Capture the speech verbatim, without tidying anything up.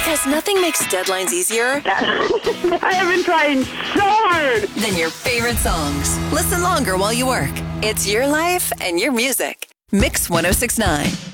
Because nothing makes deadlines easier I have been trying so hard. than your favorite songs. Listen longer while you work. It's your life and your music. Mix one oh six point nine.